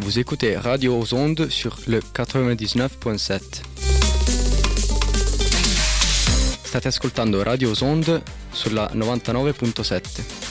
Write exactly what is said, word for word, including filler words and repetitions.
Vous écoutez Radio aux Ondes sur le quatre-vingt-diciannove virgola sette. State ascoltando Radio aux Ondes sulla novantanove virgola sette.